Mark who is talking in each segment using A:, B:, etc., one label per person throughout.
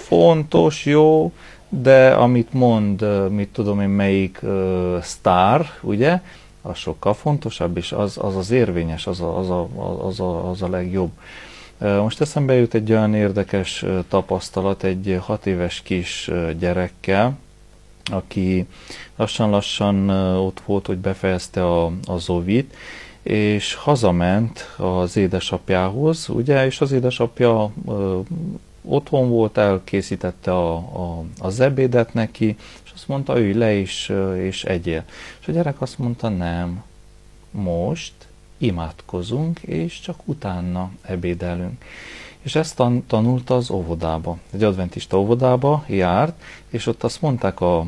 A: fontos, jó, de amit mond, mit tudom én, melyik sztár, ugye, az sokkal fontosabb, és az érvényes, az a legjobb. Most eszembe jut egy olyan érdekes tapasztalat egy 6 éves kis gyerekkel, aki lassan-lassan ott volt, hogy befejezte az óvit, és hazament az édesapjához, ugye, és az édesapja otthon volt, elkészítette az ebédet neki, és azt mondta, ülj le és egyél. És a gyerek azt mondta, nem, most imádkozunk, és csak utána ebédelünk. És ezt tanulta az óvodába. Egy adventista óvodába járt, és ott azt mondták a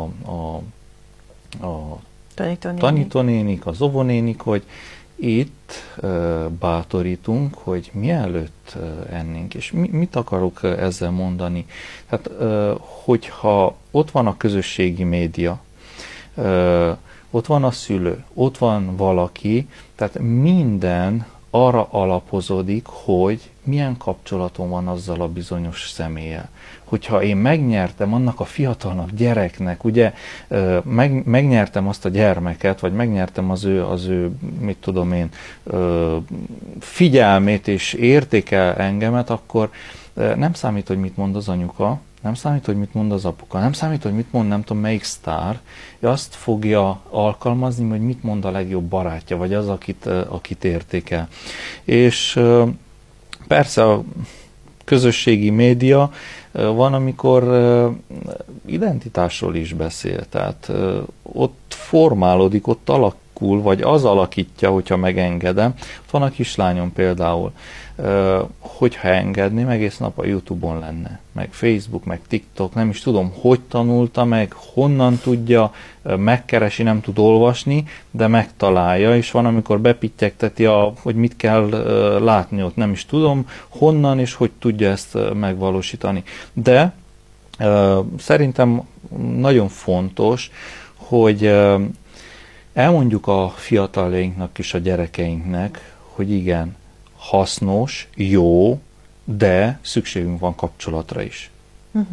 A: tanítónénik, az óvónénik, hogy itt bátorítunk, hogy mielőtt ennénk. És mit akarok ezzel mondani? Hát, hogyha ott van a közösségi média, ott van a szülő, ott van valaki, tehát minden arra alapozódik, hogy milyen kapcsolatom van azzal a bizonyos személlyel. Hogyha én megnyertem annak a fiatalnak, gyereknek, ugye, megnyertem azt a gyermeket, vagy megnyertem az ő mit tudom én, figyelmét, és értékel engemet, akkor nem számít, hogy mit mond az anyuka, nem számít, hogy mit mond az apuka, nem számít, hogy mit mond nem tudom melyik sztár, azt fogja alkalmazni, hogy mit mond a legjobb barátja, vagy az, akit értékel. És persze a közösségi média van, amikor identitásról is beszél, tehát ott formálódik, ott alakul, vagy az alakítja, hogyha megengedem. Ott van a kislányom például, hogyha engedném, egész nap a YouTube-on lenne, meg Facebook, meg TikTok, nem is tudom, hogy tanulta meg, honnan tudja, megkeresi, nem tud olvasni, de megtalálja, és van, amikor bepittyegteti, hogy mit kell látni ott, nem is tudom, honnan és hogy tudja ezt megvalósítani. De szerintem nagyon fontos, hogy elmondjuk a fiataljainknak és a gyerekeinknek, hogy igen, hasznos, jó, de szükségünk van kapcsolatra is.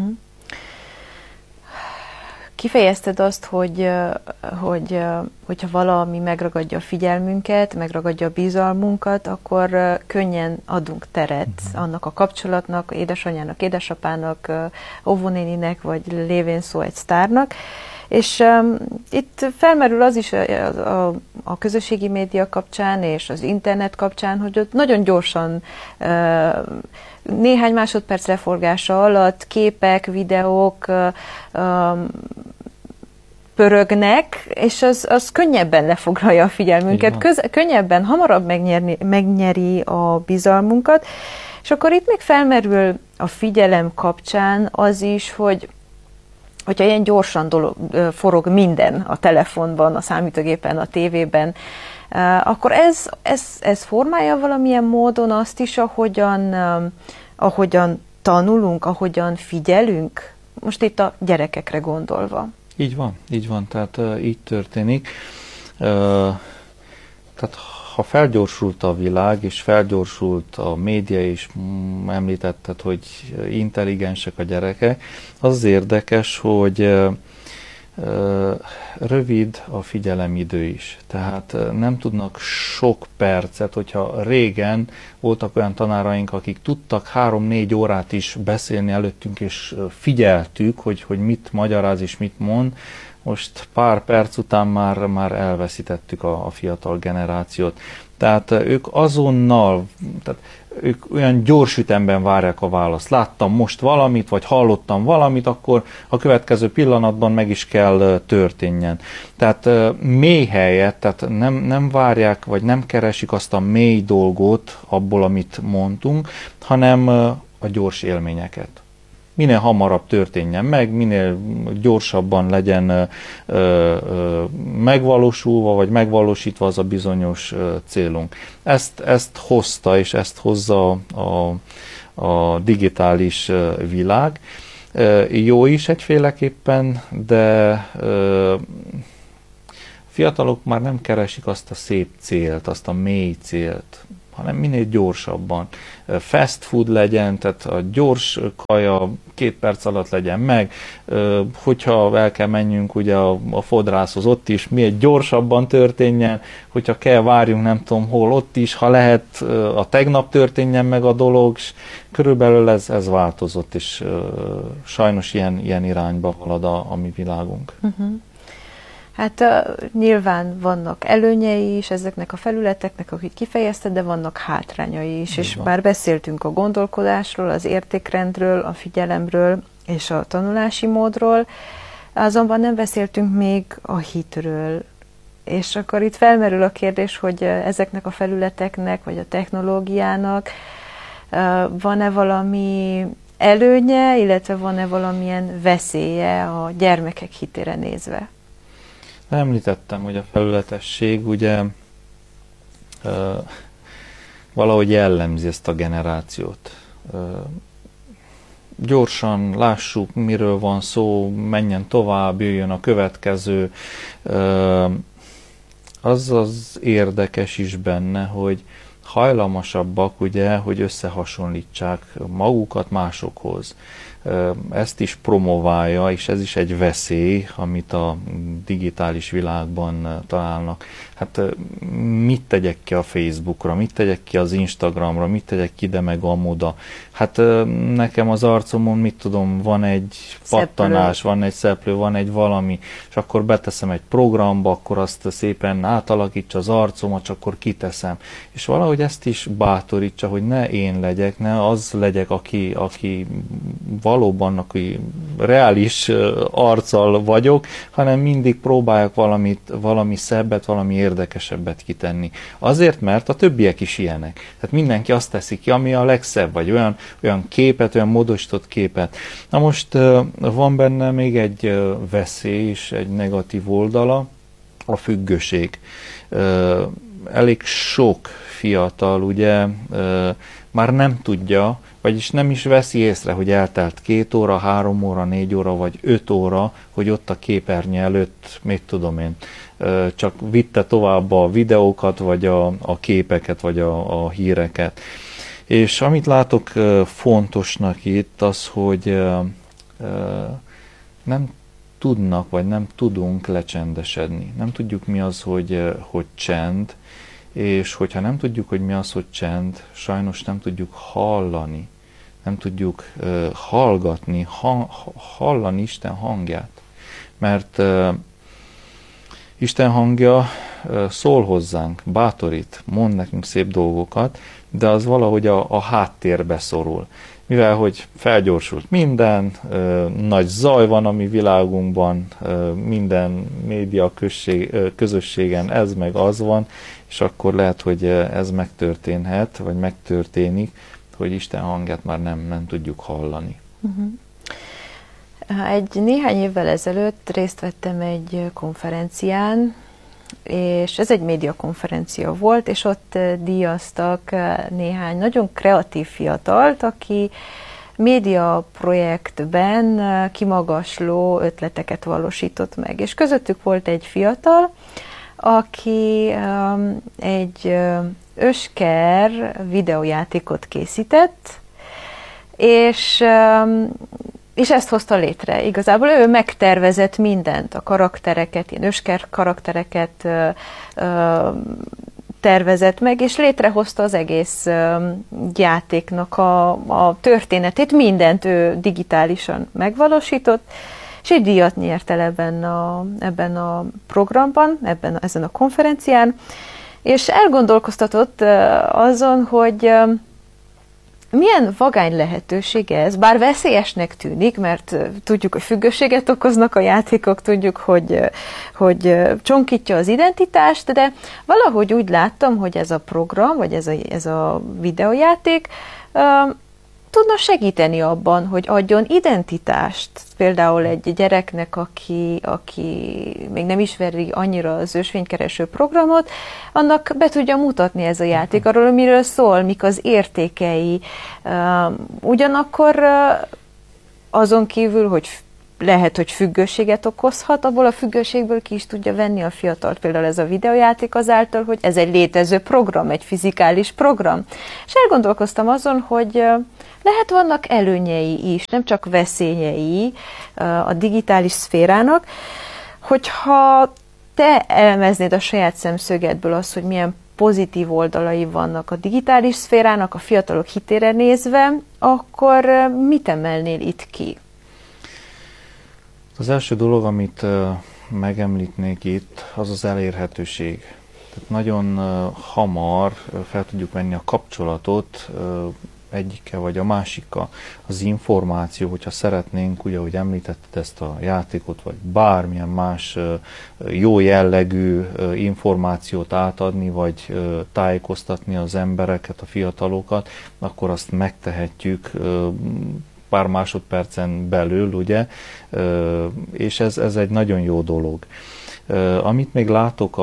B: Kifejezted azt, hogyha valami megragadja a figyelmünket, megragadja a bizalmunkat, akkor könnyen adunk teret annak a kapcsolatnak, édesanyának, édesapának, óvónéninek, vagy lévén szó egy sztárnak. És itt felmerül az is a közösségi média kapcsán és az internet kapcsán, hogy ott nagyon gyorsan néhány másodperc leforgása alatt képek, videók pörögnek, és az könnyebben lefoglalja a figyelmünket, könnyebben, hamarabb megnyeri a bizalmunkat, és akkor itt még felmerül a figyelem kapcsán az is, hogyha ilyen gyorsan forog minden a telefonban, a számítógépen, a tévében, akkor ez formálja valamilyen módon azt is, ahogyan tanulunk, ahogyan figyelünk, most itt a gyerekekre gondolva.
A: Így van, tehát így történik. Tehát ha felgyorsult a világ, és felgyorsult a média, és említetted, hogy intelligensek a gyerekek, az érdekes, hogy rövid a figyelemidő is. Tehát nem tudnak sok percet, hogyha régen voltak olyan tanáraink, akik tudtak 3-4 órát is beszélni előttünk, és figyeltük, hogy mit magyaráz és mit mond. Most pár perc után már elveszítettük a fiatal generációt. Tehát ők azonnal, tehát ők olyan gyors ütemben várják a választ. Láttam most valamit, vagy hallottam valamit, akkor a következő pillanatban meg is kell történjen. Tehát mély helyet, tehát nem várják, vagy nem keresik azt a mély dolgot abból, amit mondtunk, hanem a gyors élményeket. Minél hamarabb történjen meg, minél gyorsabban legyen megvalósulva, vagy megvalósítva az a bizonyos célunk. Ezt hozta, és ezt hozza a digitális világ. Jó is egyféleképpen, de fiatalok már nem keresik azt a szép célt, azt a mély célt, hanem minél gyorsabban. Fast food legyen, tehát a gyors kaja 2 perc alatt legyen meg, hogyha el kell menjünk ugye a fodrászhoz, ott is minél gyorsabban történjen, hogyha kell várjunk nem tudom hol, ott is, ha lehet a tegnap történjen meg a dolog, és körülbelül ez változott, és sajnos ilyen irányba halad a mi világunk.
B: Hát nyilván vannak előnyei is ezeknek a felületeknek, akik kifejezted, de vannak hátrányai is, és már beszéltünk a gondolkodásról, az értékrendről, a figyelemről és a tanulási módról, azonban nem beszéltünk még a hitről. És akkor itt felmerül a kérdés, hogy ezeknek a felületeknek, vagy a technológiának van-e valami előnye, illetve van-e valamilyen veszélye a gyermekek hitére nézve?
A: Említettem, hogy a felületesség ugye valahogy jellemzi ezt a generációt. Gyorsan lássuk, miről van szó, menjen tovább, jöjjön a következő. Az érdekes is benne, hogy hajlamosabbak ugye, hogy összehasonlítsák magukat másokhoz. Ezt is promoválja, és ez is egy veszély, amit a digitális világban találnak. Hát mit tegyek ki a Facebookra, mit tegyek ki az Instagramra, mit tegyek ki ide meg amoda. Hát nekem az arcomon, mit tudom, van egy pattanás, van egy szeplő, van egy valami, és akkor beteszem egy programba, akkor azt szépen átalakítsa az arcomat, és akkor kiteszem. És valahogy ezt is bátorítsa, hogy ne én legyek, ne az legyek, aki valóban aki reális arccal vagyok, hanem mindig próbáljak valami szebbet, valami érdekesebbet kitenni. Azért, mert a többiek is ilyenek. Tehát mindenki azt teszi ki, ami a legszebb, vagy olyan képet, olyan módosított képet. Na most van benne még egy veszély és egy negatív oldala, a függőség. Elég sok fiatal ugye már nem tudja, vagyis nem is veszi észre, hogy eltelt 2 óra, 3 óra, 4 óra, vagy 5 óra, hogy ott a képernyő előtt, mit tudom én, csak vitte tovább a videókat, vagy a képeket, vagy a híreket. És amit látok fontosnak itt az, hogy nem tudnak, vagy nem tudunk lecsendesedni. Nem tudjuk mi az, hogy csend, és hogyha nem tudjuk, hogy mi az, hogy csend, sajnos nem tudjuk hallani, nem tudjuk hallgatni, hallani Isten hangját. Mert Isten hangja szól hozzánk, bátorít, mond nekünk szép dolgokat, de az valahogy a háttérbe szorul. Mivel, hogy felgyorsult minden, nagy zaj van a mi világunkban, minden média közösségen ez meg az van, és akkor lehet, hogy ez megtörténhet, vagy megtörténik, hogy Isten hangját már nem tudjuk hallani.
B: Néhány évvel ezelőtt részt vettem egy konferencián, és ez egy médiakonferencia volt, és ott díjaztak néhány nagyon kreatív fiatalt, aki média projektben kimagasló ötleteket valósított meg. És közöttük volt egy fiatal, aki egy Ösker videójátékot készített, és ezt hozta létre. Igazából ő megtervezett mindent, a karaktereket, ilyen Ösker karaktereket tervezett meg, és létrehozta az egész játéknak a történetét, mindent ő digitálisan megvalósított, és egy díjat nyert el ebben a programban, ezen a konferencián, és elgondolkoztatott azon, hogy milyen vagány lehetőség ez, bár veszélyesnek tűnik, mert tudjuk, hogy függőséget okoznak a játékok, tudjuk, hogy csonkítja az identitást, de valahogy úgy láttam, hogy ez a program, vagy ez a videójáték tudna segíteni abban, hogy adjon identitást például egy gyereknek, aki még nem ismeri annyira az ösvénykereső programot, annak be tudja mutatni ez a játék, arról, miről szól, mik az értékei. Ugyanakkor azon kívül, hogy lehet, hogy függőséget okozhat, abból a függőségből ki is tudja venni a fiatalt. Például ez a videójáték azáltal, hogy ez egy létező program, egy fizikális program. És elgondolkoztam azon, hogy lehet vannak előnyei is, nem csak veszélyei a digitális szférának, hogyha te elemeznéd a saját szemszögedből azt, hogy milyen pozitív oldalai vannak a digitális szférának, a fiatalok hitére nézve, akkor mit emelnél itt ki?
A: Az első dolog, amit megemlítnék itt, az az elérhetőség. Tehát nagyon hamar fel tudjuk venni a kapcsolatot egyikkel vagy a másikkal. Az információ, hogyha szeretnénk, ugye, ahogy említetted ezt a játékot, vagy bármilyen más jó jellegű információt átadni, vagy tájékoztatni az embereket, a fiatalokat, akkor azt megtehetjük pár másodpercen belül, ugye, és ez egy nagyon jó dolog. Amit még látok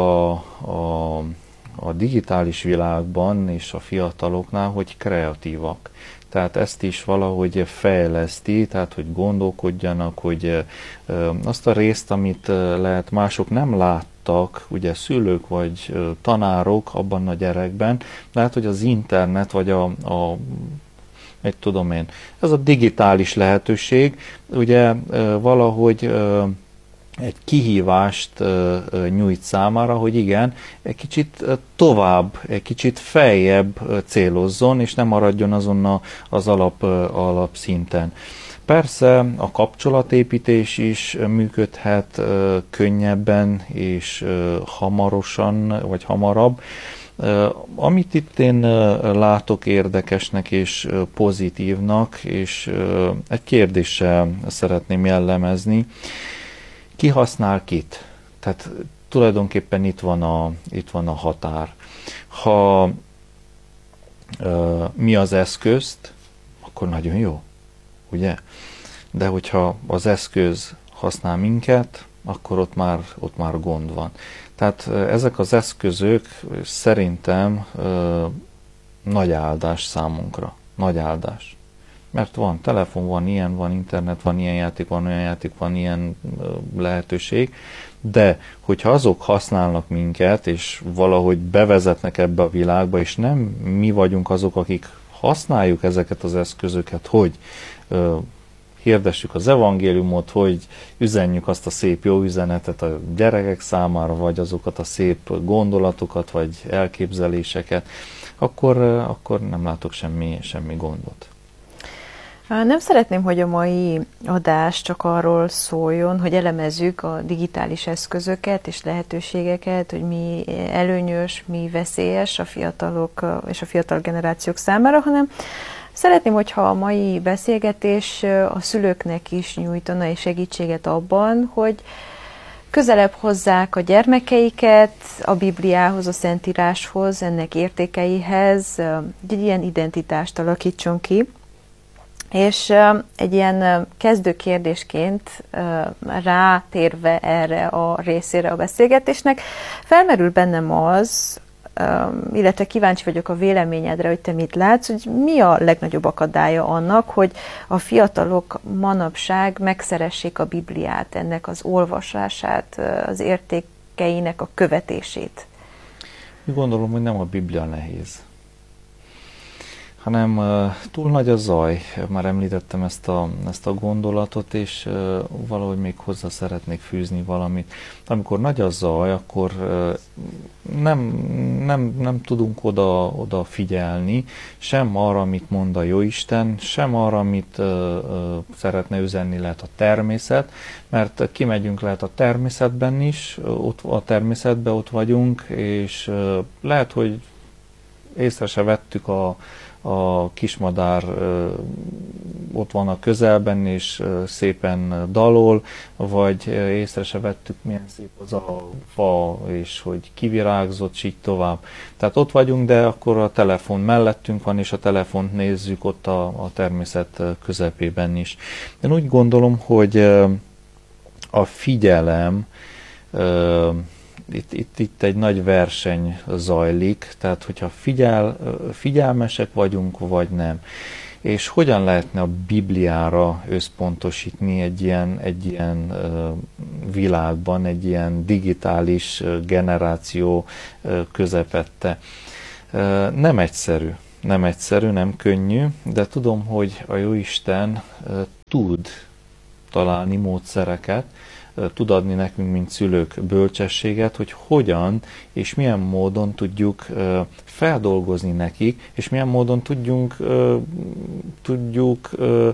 A: a digitális világban és a fiataloknál, hogy kreatívak. Tehát ezt is valahogy fejleszti, tehát hogy gondolkodjanak, hogy azt a részt, amit lehet mások nem láttak, ugye szülők vagy tanárok abban a gyerekben, lehet, hogy az internet vagy mit tudom én, ez a digitális lehetőség, ugye valahogy egy kihívást nyújt számára, hogy igen, egy kicsit tovább, egy kicsit feljebb célozzon, és nem maradjon azon az alapszinten. Persze a kapcsolatépítés is működhet könnyebben és hamarosan, vagy hamarabb. Amit itt én látok érdekesnek és pozitívnak, és egy kérdéssel szeretném jellemezni, ki használ kit? Tehát tulajdonképpen itt van a határ. Ha mi az eszközt, akkor nagyon jó, ugye? De hogyha az eszköz használ minket, akkor ott már gond van. Tehát ezek az eszközök szerintem nagy áldás számunkra. Nagy áldás. Mert van telefon, van ilyen, van internet, van ilyen játék, van olyan játék, van ilyen lehetőség, de hogyha azok használnak minket, és valahogy bevezetnek ebbe a világba, és nem mi vagyunk azok, akik használjuk ezeket az eszközöket, hogy hirdessük az evangéliumot, hogy üzenjük azt a szép jó üzenetet a gyerekek számára, vagy azokat a szép gondolatokat, vagy elképzeléseket, akkor nem látok semmi gondot.
B: Nem szeretném, hogy a mai adás csak arról szóljon, hogy elemezzük a digitális eszközöket és lehetőségeket, hogy mi előnyös, mi veszélyes a fiatalok és a fiatal generációk számára, hanem szeretném, hogyha a mai beszélgetés a szülőknek is nyújtana egy segítséget abban, hogy közelebb hozzák a gyermekeiket a Bibliához, a Szentíráshoz, ennek értékeihez, egy ilyen identitást alakítson ki. És egy ilyen kezdő kérdésként rátérve erre a részére a beszélgetésnek, felmerül bennem az, illetve kíváncsi vagyok a véleményedre, hogy te mit látsz, hogy mi a legnagyobb akadálya annak, hogy a fiatalok manapság megszeressék a Bibliát, ennek az olvasását, az értékeinek a követését.
A: Gondolom, hogy nem a Biblia nehéz, hanem túl nagy a zaj. Már említettem ezt a gondolatot, és valahogy még hozzá szeretnék fűzni valamit. Amikor nagy a zaj, akkor nem tudunk oda figyelni, sem arra, amit mond a Jóisten, sem arra, amit szeretne üzenni lehet a természet, mert kimegyünk lehet a természetben is, ott vagyunk, és lehet, hogy észre se vettük a kismadár ott van a közelben, és szépen dalol, vagy észre se vettük, milyen szép az a fa, és hogy kivirágzott, és így tovább. Tehát ott vagyunk, de akkor a telefon mellettünk van, és a telefont nézzük ott a természet közepében is. Én úgy gondolom, hogy a figyelem, itt egy nagy verseny zajlik, tehát hogyha figyelmesek vagyunk, vagy nem. És hogyan lehetne a Bibliára összpontosítni egy ilyen világban, egy ilyen digitális generáció közepette. Nem egyszerű, nem könnyű, de tudom, hogy a Jóisten tud találni módszereket, tud adni nekünk, mint szülők bölcsességet, hogy hogyan és milyen módon tudjuk feldolgozni nekik, és milyen módon tudjuk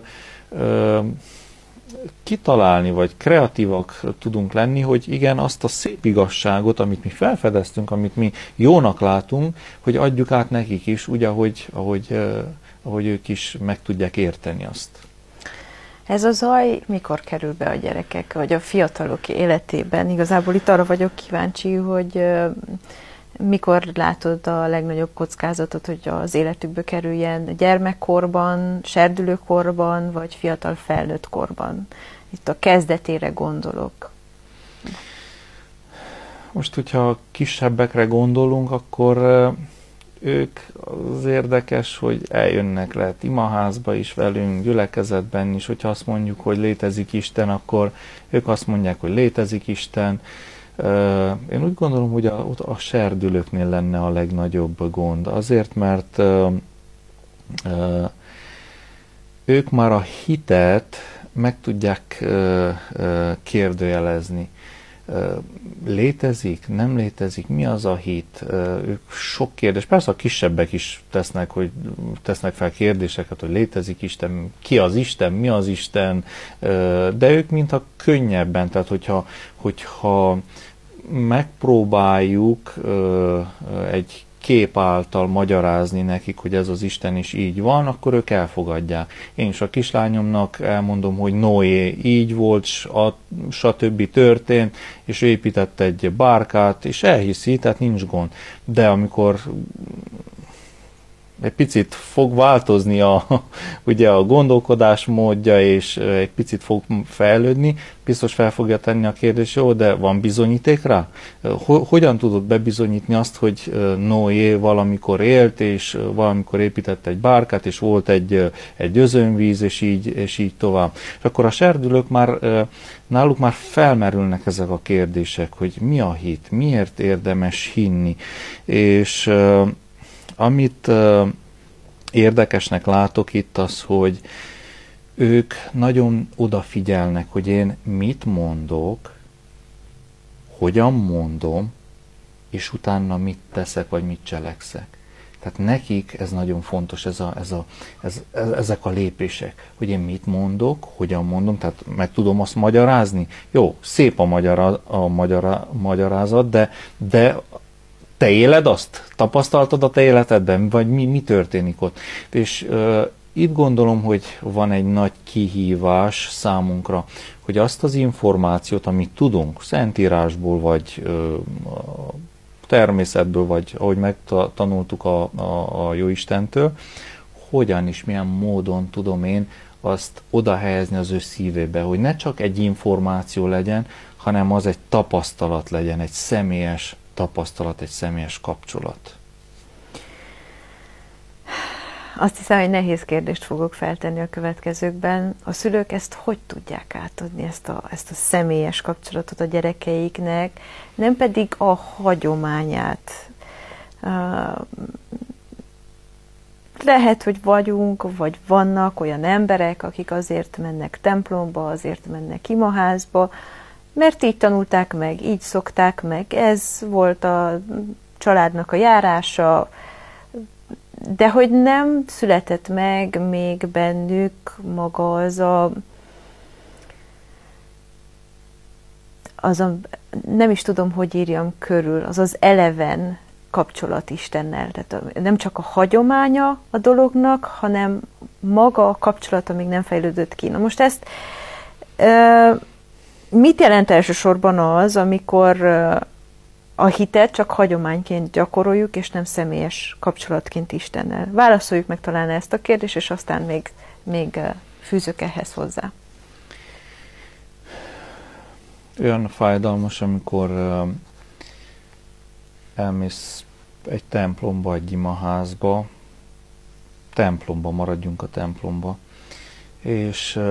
A: kitalálni, vagy kreatívak tudunk lenni, hogy igen, azt a szép igazságot, amit mi felfedeztünk, amit mi jónak látunk, hogy adjuk át nekik is, úgy, ahogy ők is meg tudják érteni azt.
B: Ez a zaj mikor kerül be a gyerekek, vagy a fiatalok életében? Igazából itt arra vagyok kíváncsi, hogy mikor látod a legnagyobb kockázatot, hogy az életükbe kerüljen gyermekkorban, serdülőkorban, vagy fiatal felnőtt korban? Itt a kezdetére gondolok.
A: Most, hogyha kisebbekre gondolunk, akkor ők az érdekes, hogy eljönnek, lehet imaházba is velünk, gyülekezetben is, hogyha azt mondjuk, hogy létezik Isten, akkor ők azt mondják, hogy létezik Isten. Én úgy gondolom, hogy a serdülőknél lenne a legnagyobb gond. Azért, mert ők már a hitet meg tudják kérdőjelezni. Létezik, nem létezik, mi az a hit? Ők sok kérdés, persze a kisebbek is tesznek fel kérdéseket, hogy létezik Isten, ki az Isten, mi az Isten, de ők mintha könnyebben, tehát hogyha megpróbáljuk egy kép által magyarázni nekik, hogy ez az Isten is így van, akkor ők elfogadják. Én is a kislányomnak elmondom, hogy Noé így volt, stb. Történt, és ő épített egy bárkát, és elhiszi, tehát nincs gond. De amikor egy picit fog változni ugye a gondolkodásmódja, és egy picit fog fejlődni, biztos fel fogja tenni a kérdést, jó, de van bizonyíték rá? Hogyan tudod bebizonyítani azt, hogy Noé valamikor élt, és valamikor épített egy bárkát, és volt egy özönvíz, és így tovább. És akkor a serdülők náluk már felmerülnek ezek a kérdések, hogy mi a hit, miért érdemes hinni, és amit érdekesnek látok itt az, hogy ők nagyon odafigyelnek, hogy én mit mondok, hogyan mondom, és utána mit teszek, vagy mit cselekszek. Tehát nekik ez nagyon fontos, ezek a lépések, hogy én mit mondok, hogyan mondom, tehát meg tudom azt magyarázni. Jó, szép a magyarázat, de te éled azt? Tapasztaltad a te életedben? Vagy mi történik ott? És itt gondolom, hogy van egy nagy kihívás számunkra, hogy azt az információt, amit tudunk, Szentírásból, vagy természetből, vagy ahogy megtanultuk a Jóistentől, hogyan és milyen módon tudom én azt oda helyezni az ő szívébe, hogy ne csak egy információ legyen, hanem az egy tapasztalat legyen, egy személyes tapasztalat, egy személyes kapcsolat.
B: Azt hiszem, hogy nehéz kérdést fogok feltenni a következőkben. A szülők ezt hogy tudják átadni, ezt a személyes kapcsolatot a gyerekeiknek, nem pedig a hagyományát. Lehet, hogy vagyunk, vagy vannak olyan emberek, akik azért mennek templomba, azért mennek imaházba, mert így tanulták meg, így szokták meg, ez volt a családnak a járása, de hogy nem született meg még bennük maga az a nem is tudom, hogy írjam körül, az eleven kapcsolat Istennel. Tehát nem csak a hagyománya a dolognak, hanem maga a kapcsolat, amíg nem fejlődött ki. Na most ezt mit jelent elsősorban az, amikor a hitet csak hagyományként gyakoroljuk, és nem személyes kapcsolatként Istennel? Válaszoljuk meg talán ezt a kérdést, és aztán még fűzök ehhez hozzá.
A: Olyan fájdalmas, amikor elmész egy templomba, egy imaházba, templomba, maradjunk a templomba. És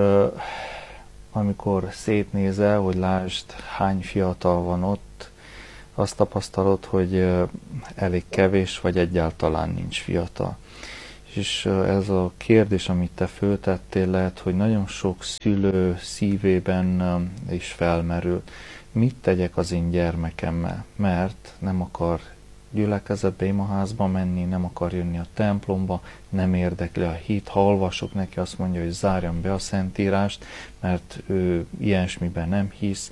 A: amikor szétnézel, hogy lásd, hány fiatal van ott, azt tapasztalod, hogy elég kevés, vagy egyáltalán nincs fiatal. És ez a kérdés, amit te föltettél, lehet, hogy nagyon sok szülő szívében is felmerül. Mit tegyek az én gyermekemmel? Mert nem akar gyülekezetbe, imaházba menni, nem akar jönni a templomba, nem érdekli a hit. Ha olvasok neki, azt mondja, hogy zárjam be a Szentírást, mert ő ilyesmiben nem hisz.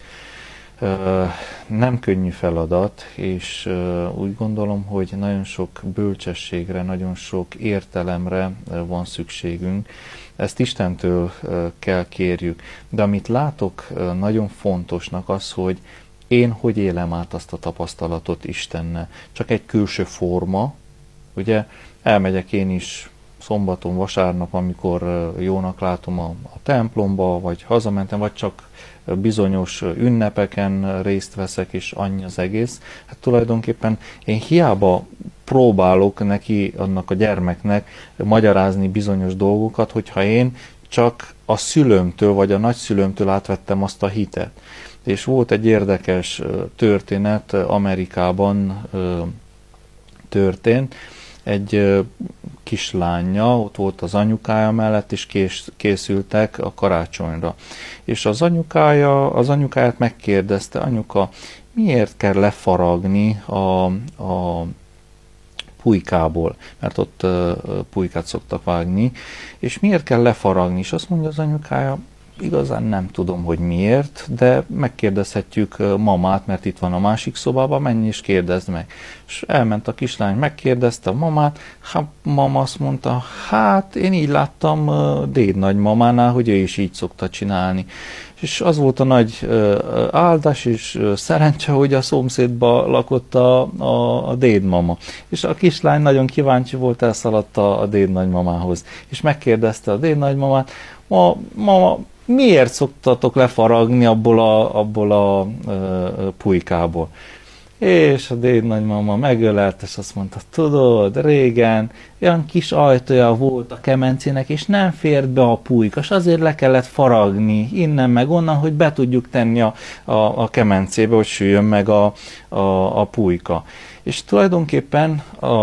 A: Nem könnyű feladat, és úgy gondolom, hogy nagyon sok bölcsességre, nagyon sok értelemre van szükségünk. Ezt Istentől kell kérjük. De amit látok nagyon fontosnak az, hogy én hogy élem át azt a tapasztalatot Istennel. Csak egy külső forma, ugye elmegyek én is szombaton, vasárnap, amikor jónak látom a templomba, vagy hazamentem, vagy csak bizonyos ünnepeken részt veszek, és annyi az egész. Hát tulajdonképpen én hiába próbálok neki, annak a gyermeknek magyarázni bizonyos dolgokat, hogyha én csak a szülőmtől, vagy a nagyszülőmtől átvettem azt a hitet. És volt egy érdekes történet, Amerikában történt, egy kislánya, ott volt az anyukája mellett, és készültek a karácsonyra. És az anyukáját megkérdezte, anyuka, miért kell lefaragni a pulykából, mert ott pulykát szoktak vágni, és miért kell lefaragni? És azt mondja az anyukája, igazán nem tudom, hogy miért, de megkérdezhetjük mamát, mert itt van a másik szobában, menj és kérdezd meg. És elment a kislány, megkérdezte a mamát, hát mama azt mondta, hát én így láttam déd nagymamánál, hogy ő is így szokta csinálni. És az volt a nagy áldás és szerencse, hogy a szomszédba lakott a dédmama. És a kislány nagyon kíváncsi volt, elszaladt a déd nagymamához. És megkérdezte a déd nagymamát, mama, miért szoktatok lefaragni abból a pulykából? És a déd nagymama megölelt, és azt mondta, tudod, régen olyan kis ajtója volt a kemencének, és nem fért be a pulyka, és azért le kellett faragni innen meg onnan, hogy be tudjuk tenni a kemencébe, hogy süljön meg a pulyka. És tulajdonképpen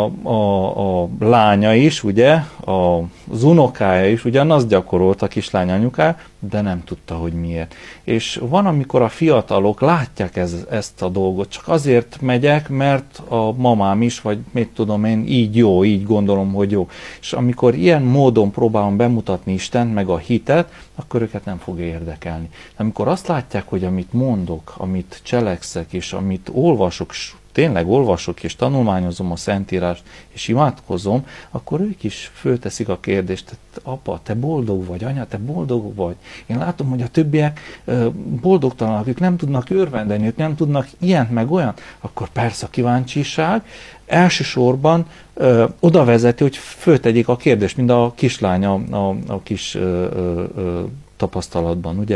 A: a lánya is, ugye, az unokája is ugyanazt gyakorolt a kislány anyuká, de nem tudta, hogy miért. És van, amikor a fiatalok látják ezt a dolgot, csak azért megyek, mert a mamám is, vagy mit tudom én, így jó, így gondolom, hogy jó. És amikor ilyen módon próbálom bemutatni Istent, meg a hitet, akkor őket nem fogja érdekelni. De amikor azt látják, hogy amit mondok, amit cselekszek, és amit olvasok, tényleg olvasok és tanulmányozom a Szentírást, és imádkozom, akkor ők is fölteszik a kérdést, apa, te boldog vagy, anya, te boldog vagy. Én látom, hogy a többiek boldogtalanak, ők nem tudnak örvendeni, ők nem tudnak ilyent meg olyan. Akkor persze a kíváncsiság elsősorban oda vezeti, hogy föltegyék a kérdést, mint a kislány a kis tapasztalatban. Ugye?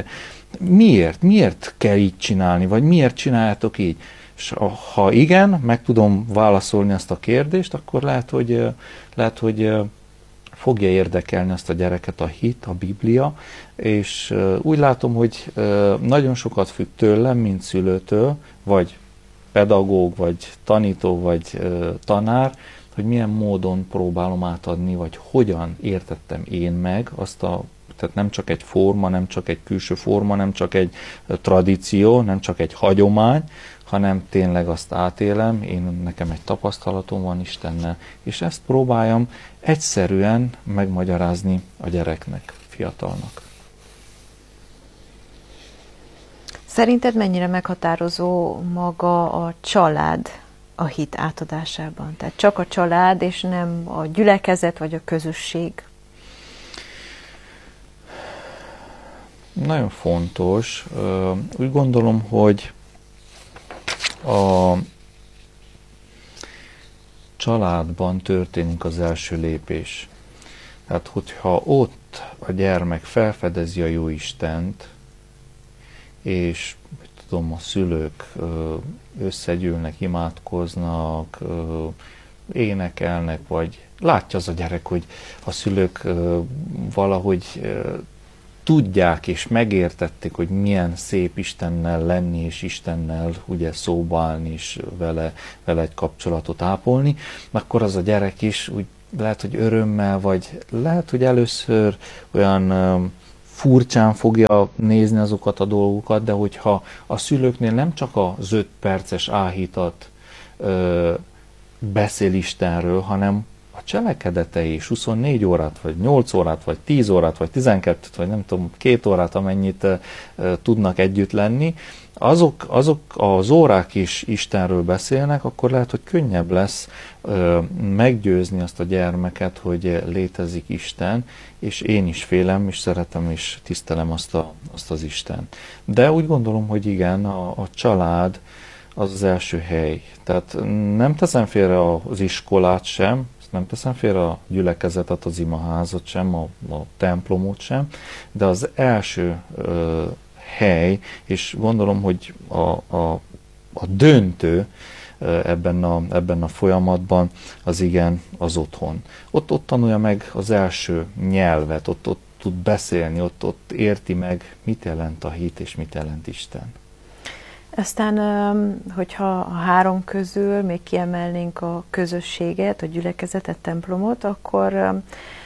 A: Miért kell így csinálni, vagy miért csináljátok így? És ha igen, meg tudom válaszolni ezt a kérdést, akkor lehet, hogy fogja érdekelni azt a gyereket a hit, a Biblia, és úgy látom, hogy nagyon sokat függ tőlem, mint szülőtől, vagy pedagóg, vagy tanító, vagy tanár, hogy milyen módon próbálom átadni, vagy hogyan értettem én meg azt tehát nem csak egy forma, nem csak egy külső forma, nem csak egy tradíció, nem csak egy hagyomány, hanem tényleg azt átélem, nekem egy tapasztalatom van Istennel, és ezt próbáljam egyszerűen megmagyarázni a gyereknek, fiatalnak.
B: Szerinted mennyire meghatározó maga a család a hit átadásában? Tehát csak a család, és nem a gyülekezet vagy a közösség?
A: Nagyon fontos. Úgy gondolom, hogy a családban történik az első lépés. Tehát, hogyha ott a gyermek felfedezi a Jóistent, és tudom, a szülők összegyűlnek, imádkoznak, énekelnek, vagy látja az a gyerek, hogy a szülők valahogy tudják és megértették, hogy milyen szép Istennel lenni, és Istennel ugye szóba állni, és vele egy kapcsolatot ápolni, akkor az a gyerek is úgy lehet, hogy örömmel, vagy lehet, hogy először olyan furcsán fogja nézni azokat a dolgokat, de hogyha a szülőknél nem csak az 5 perces áhítat beszél Istenről, hanem a cselekedetei is 24 órát, vagy 8 órát, vagy 10 órát, vagy 12-t, vagy nem tudom, 2 órát, amennyit tudnak együtt lenni, azok az órák is Istenről beszélnek, akkor lehet, hogy könnyebb lesz meggyőzni azt a gyermeket, hogy létezik Isten, és én is félem, és szeretem, és tisztelem azt az Isten. De úgy gondolom, hogy igen, a család az első hely. Tehát nem teszem félre az iskolát sem, nem teszem félre a gyülekezetet, az imaházat sem, a templomot sem, de az első hely, és gondolom, hogy a döntő ebben a folyamatban az igen az otthon. Ott tanulja meg az első nyelvet, ott tud beszélni, ott érti meg, mit jelent a hit, és mit jelent Isten.
B: Aztán, hogyha a 3 közül még kiemelnénk a közösséget, a gyülekezetet, templomot, akkor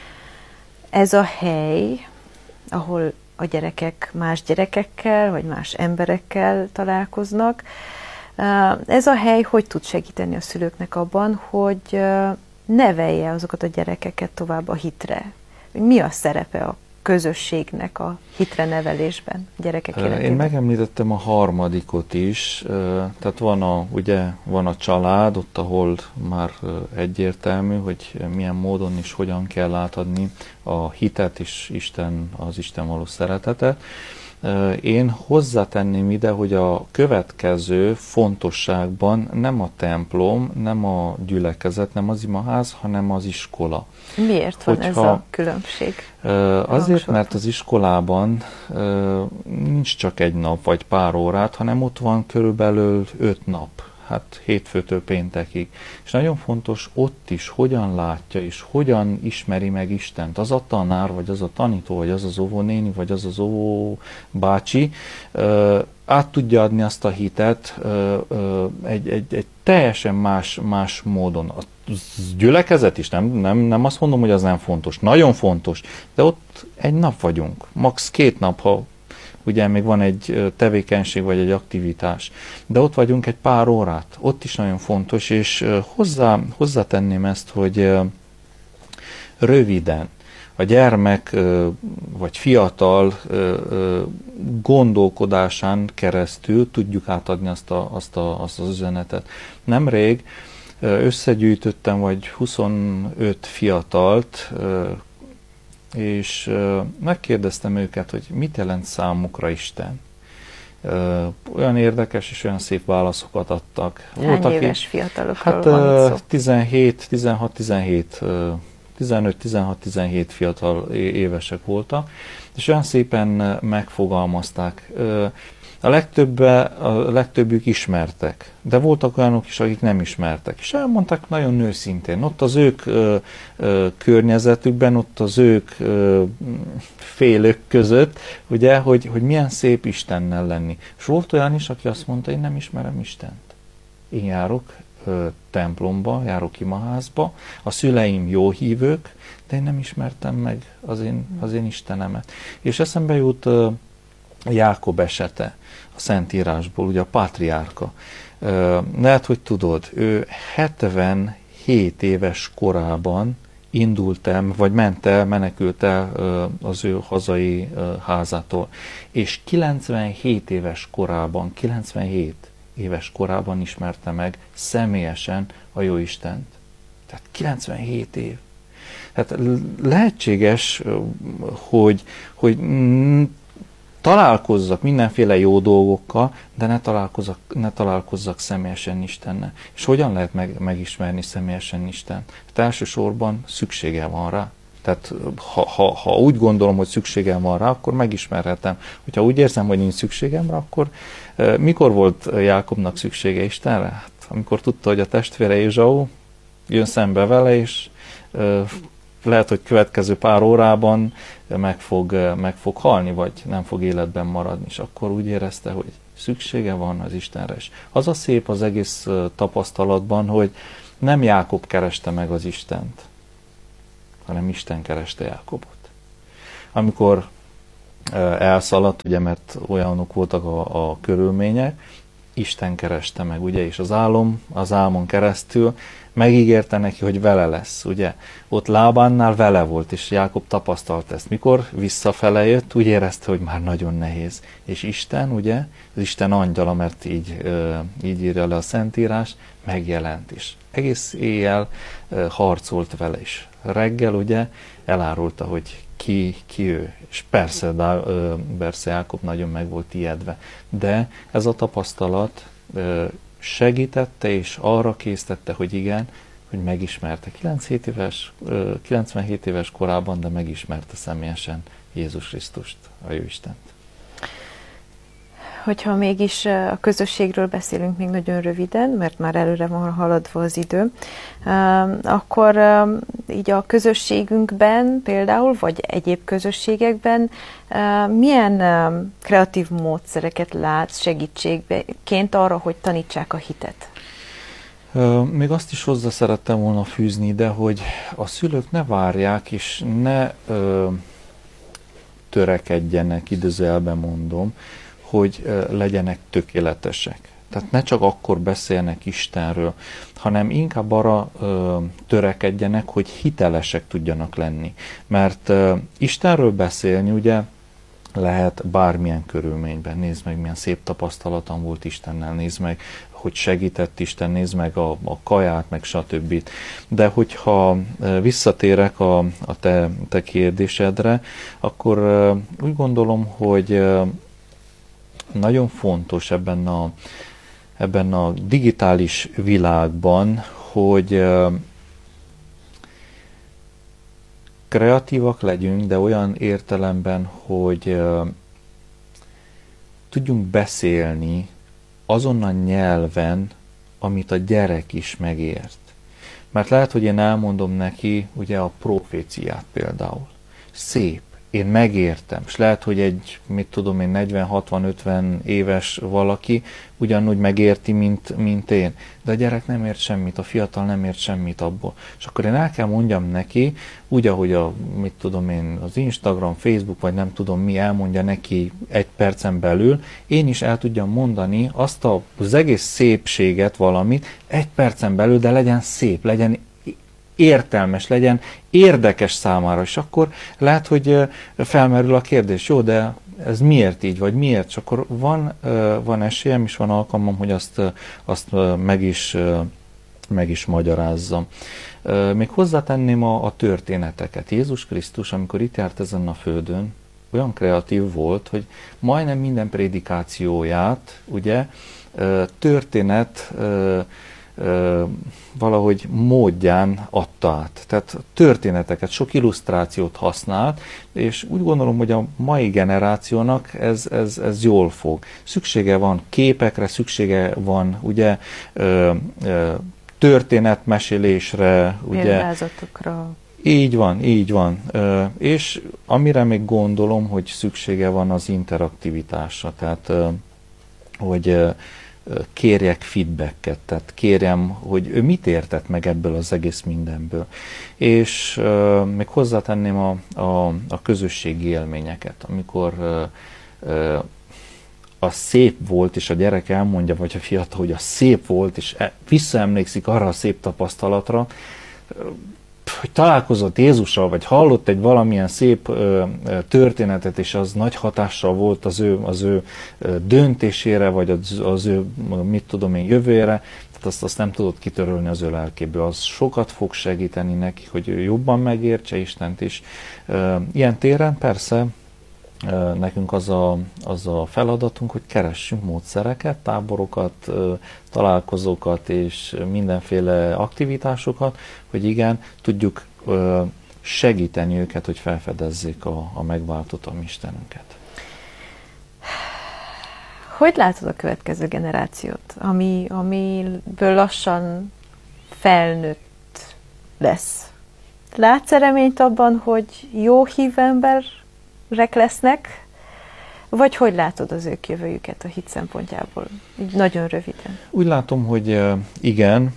B: ez a hely, ahol a gyerekek más gyerekekkel, vagy más emberekkel találkoznak, ez a hely hogy tud segíteni a szülőknek abban, hogy nevelje azokat a gyerekeket tovább a hitre? Mi a szerepe a közösségnek a hitre nevelésben, a gyerekek életében?
A: Én megemlítettem a harmadikot is, tehát van a család, ott ahol már egyértelmű, hogy milyen módon és hogyan kell átadni a hitet és az Isten való szeretetet. Én hozzátenném ide, hogy a következő fontosságban nem a templom, nem a gyülekezet, nem az imaház, hanem az iskola.
B: Miért van ez a különbség?
A: Azért, mert az iskolában nincs csak 1 nap vagy pár órát, hanem ott van körülbelül 5 nap. Hát hétfőtől péntekig. És nagyon fontos ott is, hogyan látja, és hogyan ismeri meg Istent. Az a tanár, vagy az a tanító, vagy az az óvónéni, vagy az az óvóbácsi át tudja adni azt a hitet egy teljesen más módon. A gyülekezet is, nem azt mondom, hogy az nem fontos. Nagyon fontos, de ott 1 nap vagyunk. Max 2 nap, ha ugye még van egy tevékenység, vagy egy aktivitás. De ott vagyunk egy pár órát. Ott is nagyon fontos, és hozzátenném ezt, hogy röviden a gyermek vagy fiatal gondolkodásán keresztül tudjuk átadni azt az üzenetet. Nemrég összegyűjtöttem vagy 25 fiatalt, és megkérdeztem őket, hogy mit jelent számukra Isten. Olyan érdekes és olyan szép válaszokat adtak.
B: Hány éves fiatalokról van szó?
A: 15-16-17 fiatal évesek voltak, és olyan szépen megfogalmazták. A legtöbbük ismertek, de voltak olyanok is, akik nem ismertek. És elmondták nagyon őszintén, ott az ők környezetükben, ott az ők félők között, ugye, hogy milyen szép Istennel lenni. És volt olyan is, aki azt mondta, én nem ismerem Istent. Én járok templomba, járok imaházba, a szüleim jó hívők, de én nem ismertem meg az én Istenemet. És eszembe jut Jákob esete a Szentírásból, ugye a pátriárka. Lehet, hogy tudod, ő 77 éves korában menekült el az ő hazai házától, és 97 éves korában ismerte meg személyesen a Jóistent. Tehát 97 év. Tehát lehetséges, hogy találkozzak mindenféle jó dolgokkal, de ne találkozzak személyesen Istennel. És hogyan lehet megismerni személyesen Istent? Hát elsősorban szükségem van rá. Tehát ha úgy gondolom, hogy szükségem van rá, akkor megismerhetem. Hogyha úgy érzem, hogy nincs szükségem rá, akkor mikor volt Jákobnak szüksége Istenre? Hát, amikor tudta, hogy a testvére Ézsau jön szembe vele, és lehet, hogy következő pár órában meg fog halni, vagy nem fog életben maradni, és akkor úgy érezte, hogy szüksége van az Istenre. Az a szép az egész tapasztalatban, hogy nem Jákob kereste meg az Istent, hanem Isten kereste Jákobot. Amikor elszaladt, ugye, mert olyanok voltak a körülmények, Isten kereste meg, ugye, és az álmon keresztül megígérte neki, hogy vele lesz, ugye. Ott Lábánnál vele volt, és Jákob tapasztalt ezt. Mikor visszafele jött, úgy érezte, hogy már nagyon nehéz. És Isten, ugye, az Isten angyala, mert így írja le a Szentírás, megjelent is. Egész éjjel harcolt vele is. Reggel, ugye, elárulta, hogy ki ő. És persze Jákob nagyon meg volt ijedve. De ez a tapasztalat segítette és arra késztette, hogy igen, hogy megismerte 97 éves korában, de megismerte személyesen Jézus Krisztust, a jó Istent.
B: Hogyha mégis a közösségről beszélünk még nagyon röviden, mert már előre van haladva az idő, akkor így a közösségünkben például, vagy egyéb közösségekben milyen kreatív módszereket látsz segítségként arra, hogy tanítsák a hitet?
A: Még azt is hozzá szerettem volna fűzni ide, hogy a szülők ne várják, és ne törekedjenek, idézőjelben mondom, hogy legyenek tökéletesek. Tehát ne csak akkor beszélnek Istenről, hanem inkább arra törekedjenek, hogy hitelesek tudjanak lenni. Mert Istenről beszélni ugye lehet bármilyen körülményben. Nézd meg, milyen szép tapasztalatom volt Istennel, nézd meg, hogy segített Isten, nézd meg a kaját, meg stb. De hogyha visszatérek a te kérdésedre, akkor úgy gondolom, hogy nagyon fontos ebben a digitális világban, hogy kreatívak legyünk, de olyan értelemben, hogy tudjunk beszélni azon a nyelven, amit a gyerek is megért. Mert lehet, hogy én elmondom neki ugye a proféciát például. Szép. Én megértem, és lehet, hogy egy, 40-60-50 éves valaki ugyanúgy megérti, mint én. De a gyerek nem ért semmit, a fiatal nem ért semmit abból. És akkor én el kell mondjam neki, úgy, ahogy az Instagram, Facebook, vagy nem tudom mi elmondja neki egy percen belül, én is el tudjam mondani azt az egész szépséget valamit egy percen belül, de legyen szép, legyen értelmes, legyen érdekes számára, és akkor lehet, hogy felmerül a kérdés, jó, de ez miért így, vagy miért? És akkor van esélyem, és van alkalmam, hogy azt meg is magyarázzam. Még hozzátenném a történeteket. Jézus Krisztus, amikor itt járt ezen a földön, olyan kreatív volt, hogy majdnem minden prédikációját, ugye, történet valahogy módján adta át. Tehát történeteket, sok illusztrációt használt, és úgy gondolom, hogy a mai generációnak ez jól fog. Szüksége van képekre, szüksége van ugye történetmesélésre, ugye
B: példázatokra.
A: Így van. És amire még gondolom, hogy szüksége van az interaktivitásra, tehát hogy kérjek feedbacket, tehát kérjem, hogy ő mit értett meg ebből az egész mindenből. És még hozzátenném a közösségi élményeket, amikor a szép volt, és a gyerek elmondja, vagy a fiatal, hogy a szép volt, és visszaemlékszik arra a szép tapasztalatra, hogy találkozott Jézussal, vagy hallott egy valamilyen szép történetet, és az nagy hatással volt az ő döntésére, vagy az ő, jövőjére, tehát azt nem tudott kitörölni az ő lelkéből. Az sokat fog segíteni neki, hogy ő jobban megértse Istent is. Ilyen téren persze nekünk az a feladatunk, hogy keressünk módszereket, táborokat, találkozókat és mindenféle aktivitásokat, hogy igen, tudjuk segíteni őket, hogy felfedezzék a megváltott a mi Istenünket.
B: Hogy látod a következő generációt, amiből lassan felnőtt lesz látsz reményt abban, hogy jó hívő emberek lesznek, vagy hogy látod az ők jövőjüket a hit szempontjából? Így nagyon röviden.
A: Úgy látom, hogy igen,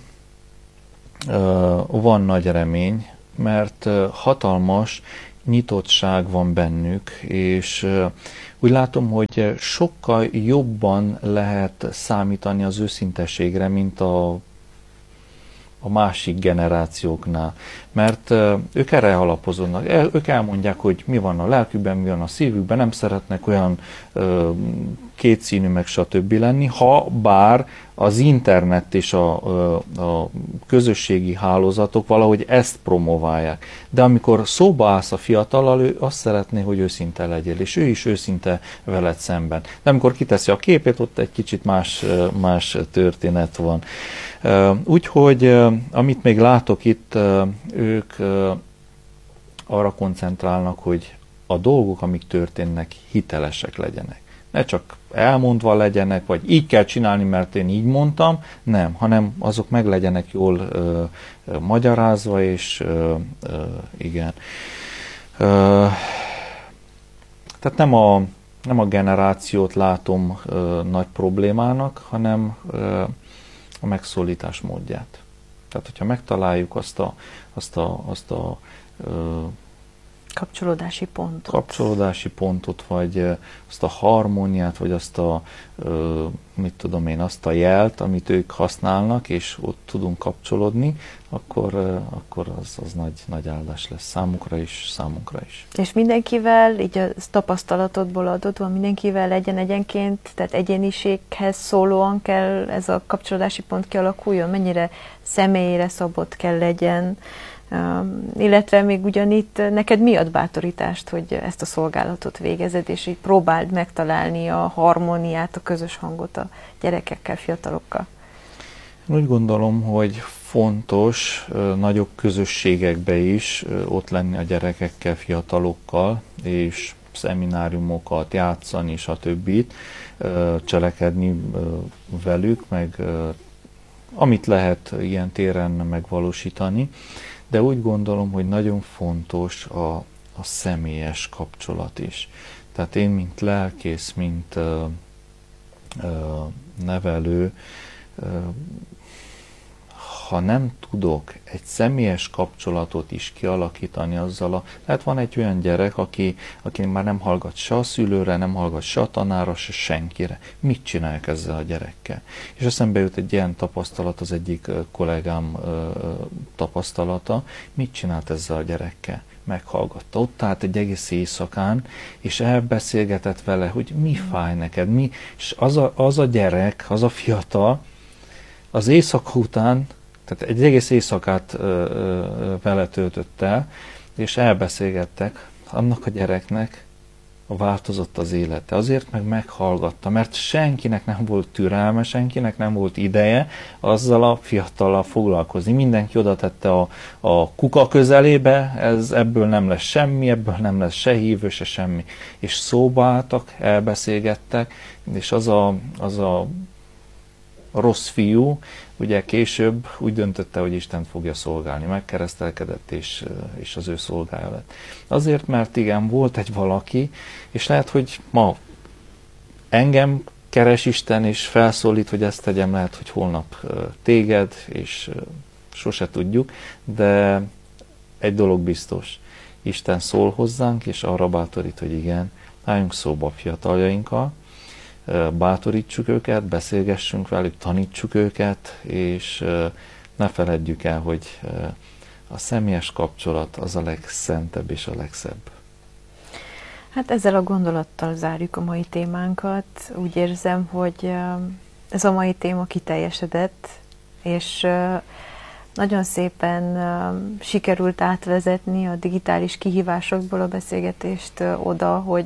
A: van nagy remény, mert hatalmas nyitottság van bennük, és úgy látom, hogy sokkal jobban lehet számítani az őszintességre, mint a másik generációknál. Mert ők erre alapozódnak. Ők elmondják, hogy mi van a lelkükben, mi van a szívükben, nem szeretnek olyan kétszínű meg stb. Lenni, ha bár az internet és a közösségi hálózatok valahogy ezt promoválják. De amikor szóba állsz a fiatallal, ő azt szeretné, hogy őszinte legyél, és ő is őszinte veled szemben. De amikor kiteszi a képét, ott egy kicsit más történet van. Úgyhogy amit még látok itt, ők arra koncentrálnak, hogy a dolgok, amik történnek, hitelesek legyenek. Ne csak elmondva legyenek, vagy így kell csinálni, mert én így mondtam, nem, hanem azok meg legyenek jól magyarázva, és igen. Tehát nem a generációt látom nagy problémának, hanem a megszólítás módját. Tehát, hogyha megtaláljuk azt a
B: kapcsolódási pontot,
A: vagy azt a harmóniát, vagy azt a, azt a jelt, amit ők használnak, és ott tudunk kapcsolódni, akkor az nagy áldás lesz számukra is, számunkra is.
B: És mindenkivel, így a tapasztalatodból adódva, mindenkivel egyenként, tehát egyéniséghez szólóan kell ez a kapcsolódási pont kialakuljon? Mennyire személyre szabott kell legyen? Illetve még ugyanitt neked mi ad bátorítást, hogy ezt a szolgálatot végezed, és így próbáld megtalálni a harmóniát, a közös hangot a gyerekekkel, fiatalokkal?
A: Úgy gondolom, hogy fontos nagyobb közösségekbe is ott lenni a gyerekekkel, fiatalokkal, és szemináriumokat játszani, stb. Cselekedni velük, meg amit lehet ilyen téren megvalósítani. De úgy gondolom, hogy nagyon fontos a személyes kapcsolat is. Tehát én, mint lelkész, mint nevelő, ha nem tudok egy személyes kapcsolatot is kialakítani azzal lehet van egy olyan gyerek, aki már nem hallgat se a szülőre, nem hallgat se a tanára, se senkire. Mit csinálják ezzel a gyerekkel? És eszembe jut egy ilyen tapasztalat, az egyik kollégám tapasztalata. Mit csinált ezzel a gyerekkel? Meghallgatta. Ott állt egy egész éjszakán, és elbeszélgetett vele, hogy mi fáj neked, mi. És az a gyerek, az a fiatal, az éjszaka után, tehát egy egész éjszakát vele töltött el, és elbeszélgettek, annak a gyereknek változott az élete. Azért meg meghallgatta, mert senkinek nem volt türelme, senkinek nem volt ideje azzal a fiatallal foglalkozni. Mindenki oda tette a kuka közelébe, ebből nem lesz semmi, ebből nem lesz se hívő, se semmi. És szóba álltak, elbeszélgettek, és az a rossz fiú, ugye később úgy döntötte, hogy Istent fogja szolgálni. Megkeresztelkedett, és az ő szolgája lett. Azért, mert igen, volt egy valaki, és lehet, hogy ma engem keres Isten, és felszólít, hogy ezt tegyem, lehet, hogy holnap téged, és sose tudjuk, de egy dolog biztos. Isten szól hozzánk, és arra bátorít, hogy igen, álljunk szóba a fiataljainkkal, bátorítsuk őket, beszélgessünk velük, tanítsuk őket, és ne feledjük el, hogy a személyes kapcsolat az a legszentebb és a legszebb.
B: Hát ezzel a gondolattal zárjuk a mai témánkat. Úgy érzem, hogy ez a mai téma kiteljesedett, és nagyon szépen sikerült átvezetni a digitális kihívásokból a beszélgetést oda, hogy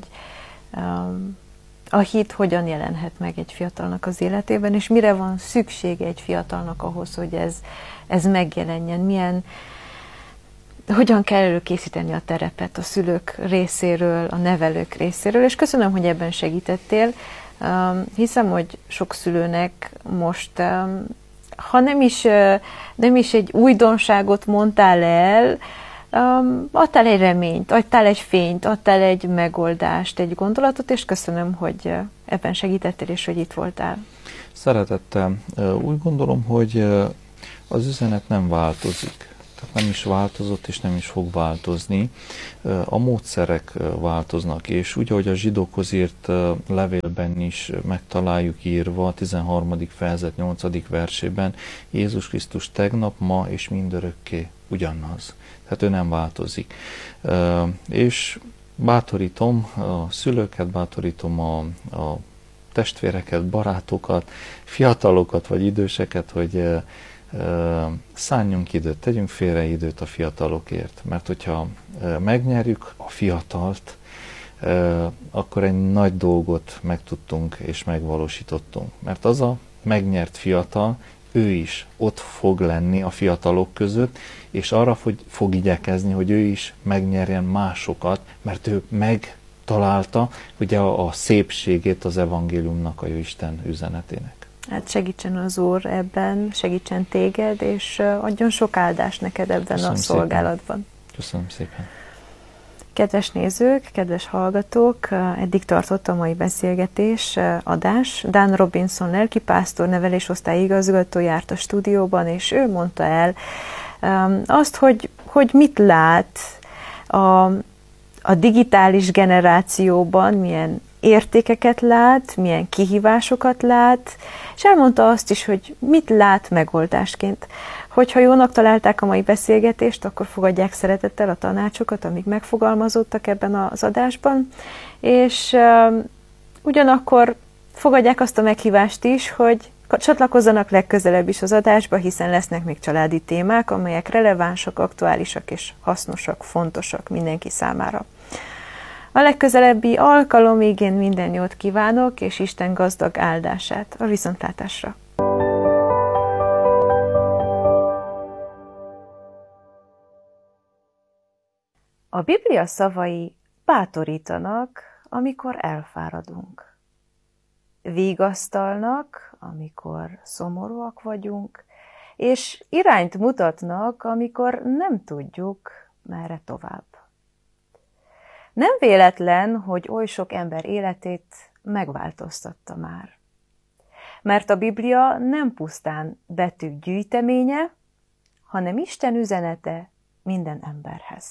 B: a hit hogyan jelenhet meg egy fiatalnak az életében, és mire van szüksége egy fiatalnak ahhoz, hogy ez megjelenjen, hogyan kell előkészíteni a terepet a szülők részéről, a nevelők részéről, és köszönöm, hogy ebben segítettél. Hiszem, hogy sok szülőnek most, ha nem is egy újdonságot mondtál el, adtál egy reményt, adtál egy fényt, adtál egy megoldást, egy gondolatot, és köszönöm, hogy ebben segítettél, és hogy itt voltál.
A: Szeretettel. Úgy gondolom, hogy az üzenet nem változik. Tehát nem is változott, és nem is fog változni. A módszerek változnak, és úgy, ahogy a zsidókhoz írt levélben is megtaláljuk írva, a 13. fejezet 8. versében, Jézus Krisztus tegnap, ma és mindörökké ugyanaz. Tehát ő nem változik. És bátorítom a szülőket, bátorítom a testvéreket, barátokat, fiatalokat vagy időseket, hogy szálljunk időt, tegyünk félre időt a fiatalokért, mert hogyha megnyerjük a fiatalt, akkor egy nagy dolgot megtudtunk és megvalósítottunk. Mert az a megnyert fiatal, ő is ott fog lenni a fiatalok között, és arra fog igyekezni, hogy ő is megnyerjen másokat, mert ő megtalálta ugye a szépségét az evangéliumnak, a Jóisten üzenetének.
B: Hát segítsen az Úr ebben, segítsen téged, és adjon sok áldást neked ebben
A: Köszönöm
B: a szolgálatban.
A: Szépen. Köszönöm szépen.
B: Kedves nézők, kedves hallgatók, eddig tartott a mai beszélgetés, adás. Dan Robinson lelkipásztor, nevelésosztály igazgató járt a stúdióban, és ő mondta el azt, hogy mit lát a digitális generációban, milyen értékeket lát, milyen kihívásokat lát, és elmondta azt is, hogy mit lát megoldásként. Hogyha jónak találták a mai beszélgetést, akkor fogadják szeretettel a tanácsokat, amik megfogalmazottak ebben az adásban, és ugyanakkor fogadják azt a meghívást is, hogy csatlakozzanak legközelebb is az adásba, hiszen lesznek még családi témák, amelyek relevánsak, aktuálisak és hasznosak, fontosak mindenki számára. A legközelebbi alkalomig én minden jót kívánok, és Isten gazdag áldását. A viszontlátásra! A Biblia szavai bátorítanak, amikor elfáradunk. Vigasztalnak, amikor szomorúak vagyunk, és irányt mutatnak, amikor nem tudjuk, merre tovább. Nem véletlen, hogy oly sok ember életét megváltoztatta már. Mert a Biblia nem pusztán betűk gyűjteménye, hanem Isten üzenete minden emberhez.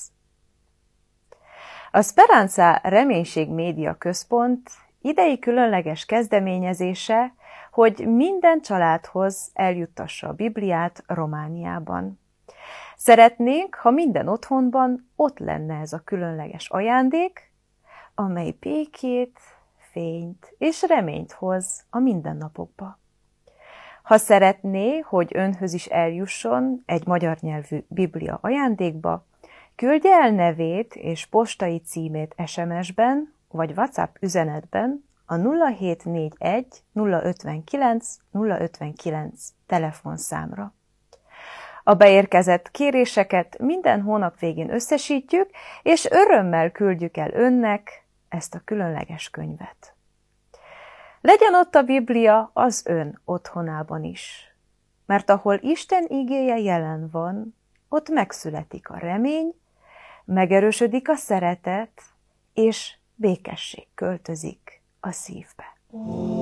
B: A Speranza Reménység Média Központ idei különleges kezdeményezése, hogy minden családhoz eljuttassa a Bibliát Romániában. Szeretnénk, ha minden otthonban ott lenne ez a különleges ajándék, amely békét, fényt és reményt hoz a mindennapokba. Ha szeretné, hogy önhöz is eljusson egy magyar nyelvű Biblia ajándékba, küldje el nevét és postai címét SMS-ben vagy WhatsApp üzenetben a 0741 059 059 telefonszámra. A beérkezett kéréseket minden hónap végén összesítjük, és örömmel küldjük el önnek ezt a különleges könyvet. Legyen ott a Biblia az ön otthonában is, mert ahol Isten igéje jelen van, ott megszületik a remény, megerősödik a szeretet, és békesség költözik a szívbe.